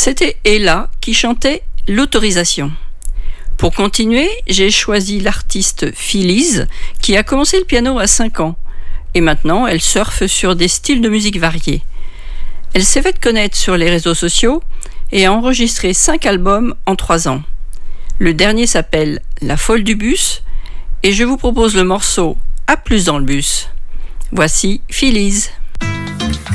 C'était Ella qui chantait l'autorisation. Pour continuer, j'ai choisi l'artiste Philly's qui a commencé le piano à 5 ans et maintenant elle surfe sur des styles de musique variés. Elle s'est fait connaître sur les réseaux sociaux et a enregistré 5 albums en 3 ans. Le dernier s'appelle La folle du bus et je vous propose le morceau À plus dans le bus. Voici Philly's.